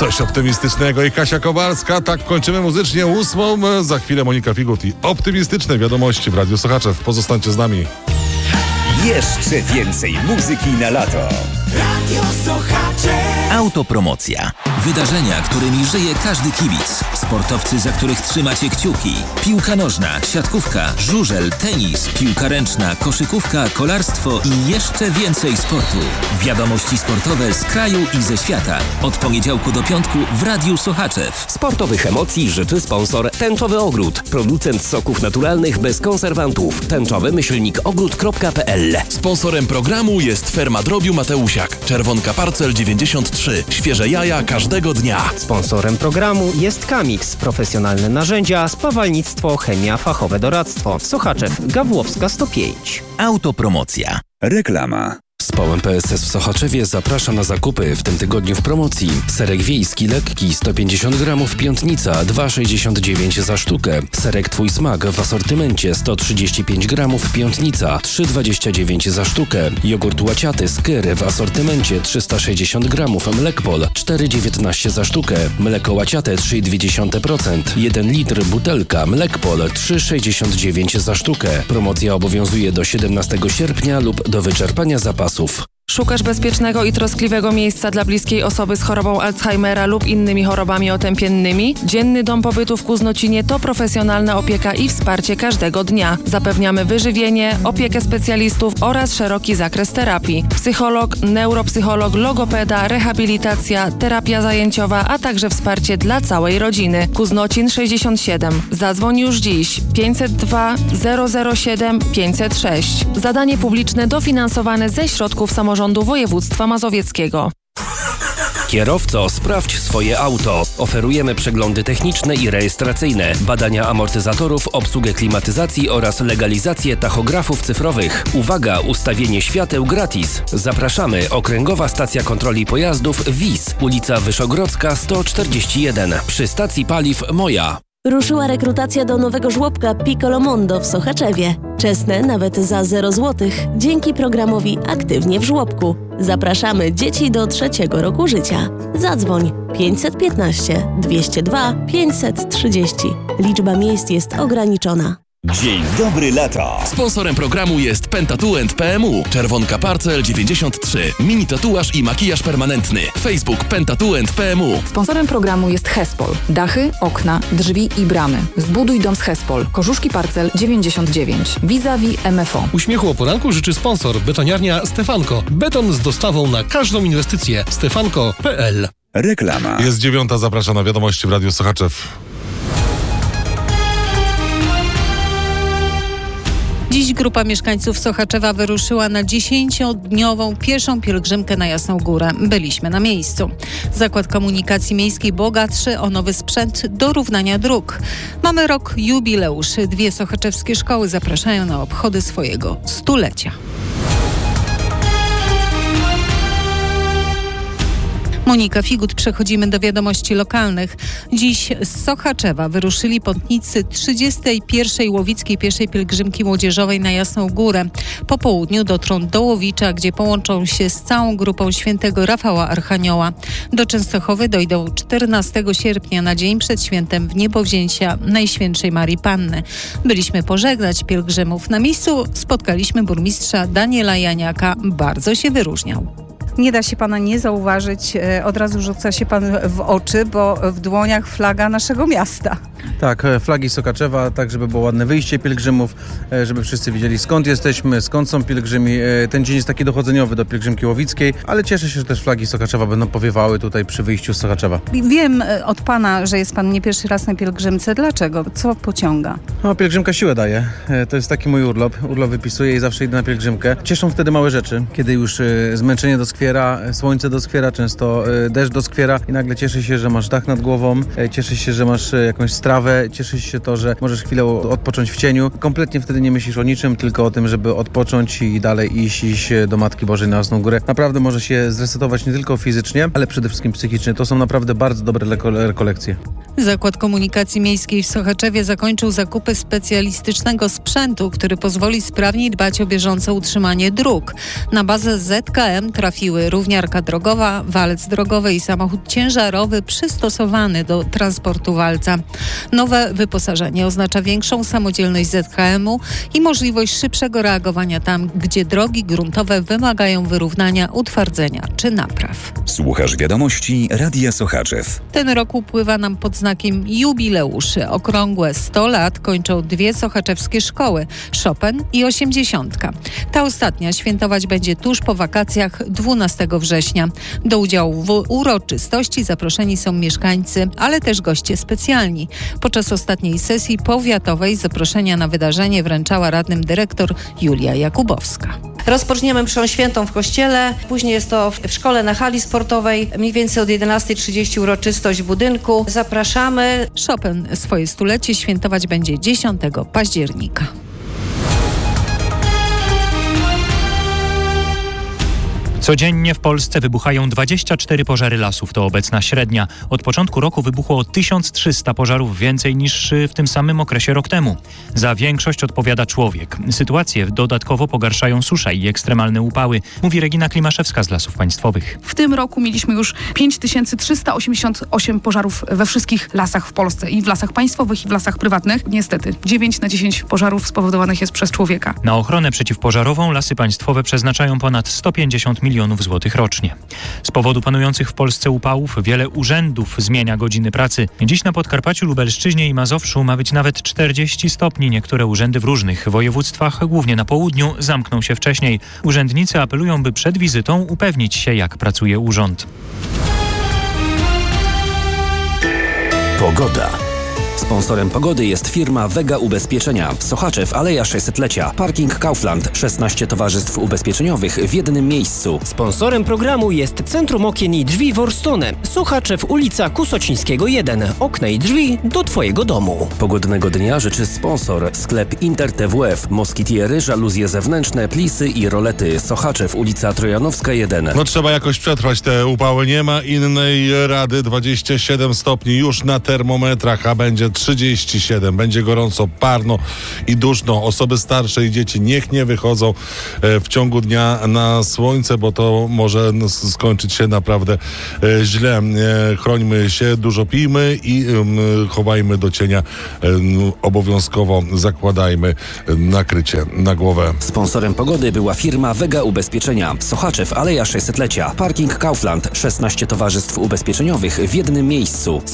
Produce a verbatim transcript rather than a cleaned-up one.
Coś optymistycznego i Kasia Kowalska. Tak kończymy muzycznie ósmą. Za chwilę Monika Figut i optymistyczne wiadomości w Radiu Sochaczew. Pozostańcie z nami. Jeszcze więcej muzyki na lato. Radio Sochaczew. Autopromocja. Wydarzenia, którymi żyje każdy kibic. Sportowcy, za których trzymacie kciuki. Piłka nożna, siatkówka, żużel, tenis, piłka ręczna, koszykówka, kolarstwo i jeszcze więcej sportu. Wiadomości sportowe z kraju i ze świata. Od poniedziałku do piątku w Radiu Sochaczew. Sportowych emocji życzy sponsor Tęczowy Ogród. Producent soków naturalnych bez konserwantów. Tęczowy myślnik ogród kropka p l. Sponsorem programu jest Ferma Drobiu Mateusiak. Czerwonka Parcel dziewięćdziesiąt trzy. Świeże jaja każdego dnia. Sponsorem programu jest Kamix. Profesjonalne narzędzia, spawalnictwo, chemia, fachowe doradztwo. Sochaczew, Gawłowska sto pięć. Autopromocja. Reklama. Spałem P S S w Sochaczewie zaprasza na zakupy w tym tygodniu w promocji. Serek wiejski lekki sto pięćdziesiąt gramów Piątnica dwa sześćdziesiąt dziewięć za sztukę. Serek Twój Smak w asortymencie sto trzydzieści pięć gramów Piątnica trzy dwadzieścia dziewięć za sztukę. Jogurt łaciaty Skyr w asortymencie trzysta sześćdziesiąt gramów Mlekpol cztery dziewiętnaście za sztukę. Mleko łaciate trzy i dwie dziesiąte procent. jeden litr butelka Mlekpol trzy sześćdziesiąt dziewięć za sztukę. Promocja obowiązuje do siedemnastego sierpnia lub do wyczerpania zapasów. Szukasz bezpiecznego i troskliwego miejsca dla bliskiej osoby z chorobą Alzheimera lub innymi chorobami otępiennymi? Dzienny Dom Pobytu w Kuznocinie to profesjonalna opieka i wsparcie każdego dnia. Zapewniamy wyżywienie, opiekę specjalistów oraz szeroki zakres terapii. Psycholog, neuropsycholog, logopeda, rehabilitacja, terapia zajęciowa, a także wsparcie dla całej rodziny. Kuznocin sześćdziesiąt siedem. Zadzwoń już dziś pięćset dwa zero zero siedem pięćset sześć. Zadanie publiczne dofinansowane ze środków samorządu województwa mazowieckiego. Kierowco, sprawdź swoje auto. Oferujemy przeglądy techniczne i rejestracyjne, badania amortyzatorów, obsługę klimatyzacji oraz legalizację tachografów cyfrowych. Uwaga, ustawienie świateł gratis. Zapraszamy. Okręgowa Stacja Kontroli Pojazdów W I S, ulica Wyszogrodzka sto czterdzieści jeden, przy stacji paliw Moja. Ruszyła rekrutacja do nowego żłobka Piccolo Mondo w Sochaczewie. Czesne nawet za zero złotych dzięki programowi Aktywnie w żłobku. Zapraszamy dzieci do trzeciego roku życia. Zadzwoń pięćset piętnaście dwieście dwa pięćset trzydzieści. Liczba miejsc jest ograniczona. Dzień dobry lata. Sponsorem programu jest Pentatuent kropka p m u. Czerwonka Parcel dziewięćdziesiąt trzy. Mini tatuaż i makijaż permanentny. Facebook Pentatuent kropka p m u. Sponsorem programu jest Hespol. Dachy, okna, drzwi i bramy. Zbuduj dom z Hespol. Korzuszki Parcel dziewięćdziesiąt dziewięć. Vis-a-vis M F O. Uśmiechu o poranku życzy sponsor Betoniarnia Stefanko. Beton z dostawą na każdą inwestycję. stefanko kropka p l. Reklama. Jest dziewiąta, zapraszam na wiadomości w Radiu Sochaczew. Dziś grupa mieszkańców Sochaczewa wyruszyła na dziesięciodniową pieszą pielgrzymkę na Jasną Górę. Byliśmy na miejscu. Zakład Komunikacji Miejskiej bogatszy o nowy sprzęt do równania dróg. Mamy rok jubileuszy. Dwie sochaczewskie szkoły zapraszają na obchody swojego stulecia. Monika Figut, przechodzimy do wiadomości lokalnych. Dziś z Sochaczewa wyruszyli pątnicy trzydziestej pierwszej Łowickiej Pieszej Pielgrzymki Młodzieżowej na Jasną Górę. Po południu dotrą do Łowicza, gdzie połączą się z całą grupą świętego Rafała Archanioła. Do Częstochowy dojdą czternastego sierpnia na dzień przed świętem Wniebowzięcia Najświętszej Marii Panny. Byliśmy pożegnać pielgrzymów. Na miejscu spotkaliśmy burmistrza Daniela Janiaka. Bardzo się wyróżniał. Nie da się pana nie zauważyć, od razu rzuca się pan w oczy, bo w dłoniach flaga naszego miasta. Tak, flagi Sochaczewa, tak żeby było ładne wyjście pielgrzymów, żeby wszyscy wiedzieli skąd jesteśmy, skąd są pielgrzymi. Ten dzień jest taki dochodzeniowy do pielgrzymki łowickiej, ale cieszę się, że też flagi Sochaczewa będą powiewały tutaj przy wyjściu z Sochaczewa. Wiem od pana, że jest pan nie pierwszy raz na pielgrzymce. Dlaczego? Co pociąga? No, pielgrzymka siłę daje. To jest taki mój urlop. Urlop wypisuję i zawsze idę na pielgrzymkę. Cieszą wtedy małe rzeczy, kiedy już zmęczenie doskwiera, słońce doskwiera, często deszcz doskwiera i nagle cieszy się, że masz dach nad głową, cieszy się, że masz jakąś strawę, cieszy się to, że możesz chwilę odpocząć w cieniu. Kompletnie wtedy nie myślisz o niczym, tylko o tym, żeby odpocząć i dalej iść, iść do Matki Bożej na Jasną Górę. Naprawdę może się zresetować nie tylko fizycznie, ale przede wszystkim psychicznie. To są naprawdę bardzo dobre rekolekcje. Zakład Komunikacji Miejskiej w Sochaczewie zakończył zakupy specjalistycznego sprzętu, który pozwoli sprawniej dbać o bieżące utrzymanie dróg. Na bazę Z K M trafiły równiarka drogowa, walec drogowy i samochód ciężarowy przystosowany do transportu walca. Nowe wyposażenie oznacza większą samodzielność Z K M-u i możliwość szybszego reagowania tam, gdzie drogi gruntowe wymagają wyrównania, utwardzenia czy napraw. Słuchasz wiadomości Radia Sochaczew. Ten rok upływa nam pod znakiem jubileuszy. Okrągłe sto lat kończą dwie sochaczewskie szkoły, Chopin i osiemdziesiątka. Ta ostatnia świętować będzie tuż po wakacjach dwunastego września. Do udziału w uroczystości zaproszeni są mieszkańcy, ale też goście specjalni. Podczas ostatniej sesji powiatowej zaproszenia na wydarzenie wręczała radnym dyrektor Julia Jakubowska. Rozpoczniemy mszą świętą w kościele, później jest to w szkole na hali sportowej, mniej więcej od jedenastej trzydzieści uroczystość w budynku. Zapraszamy. Chopin swoje stulecie świętować będzie dziesiątego października. Codziennie w Polsce wybuchają dwadzieścia cztery pożary lasów, to obecna średnia. Od początku roku wybuchło o tysiąc trzysta pożarów więcej niż w tym samym okresie rok temu. Za większość odpowiada człowiek. Sytuację dodatkowo pogarszają susza i ekstremalne upały, mówi Regina Klimaszewska z Lasów Państwowych. W tym roku mieliśmy już pięć tysięcy trzysta osiemdziesiąt osiem pożarów we wszystkich lasach w Polsce, i w lasach państwowych, i w lasach prywatnych. Niestety dziewięć na dziesięć pożarów spowodowanych jest przez człowieka. Na ochronę przeciwpożarową Lasy Państwowe przeznaczają ponad sto pięćdziesiąt milionów złotych rocznie. Z powodu panujących w Polsce upałów wiele urzędów zmienia godziny pracy. Dziś na Podkarpaciu, Lubelszczyźnie i Mazowszu ma być nawet czterdzieści stopni. Niektóre urzędy w różnych województwach, głównie na południu, zamkną się wcześniej. Urzędnicy apelują, by przed wizytą upewnić się, jak pracuje urząd. Pogoda. Sponsorem pogody jest firma Vega Ubezpieczenia. Sochaczew, Aleja sześćsetlecia. Parking Kaufland. szesnaście towarzystw ubezpieczeniowych w jednym miejscu. Sponsorem programu jest Centrum Okien i Drzwi Worstone. Sochaczew, ulica Kusocińskiego jeden. Okna i drzwi do Twojego domu. Pogodnego dnia życzy sponsor. Sklep Inter T W F. Moskitiery, żaluzje zewnętrzne, plisy i rolety. Sochaczew, ulica Trojanowska jeden. No trzeba jakoś przetrwać te upały. Nie ma innej rady. dwadzieścia siedem stopni już na termometrach, a będzie trzydzieści siedem. Będzie gorąco, parno i duszno. Osoby starsze i dzieci niech nie wychodzą w ciągu dnia na słońce, bo to może skończyć się naprawdę źle. Chrońmy się, dużo pijmy i chowajmy do cienia. Obowiązkowo zakładajmy nakrycie na głowę. Sponsorem pogody była firma Vega Ubezpieczenia. Sochaczew, Aleja sześćsetlecia. Parking Kaufland. szesnaście towarzystw ubezpieczeniowych w jednym miejscu.